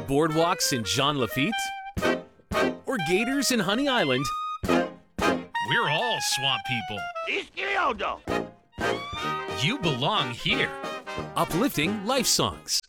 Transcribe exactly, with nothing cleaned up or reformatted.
Boardwalks in Jean Lafitte? Or gators in Honey Island? We're all swamp people. You belong here. Uplifting life songs.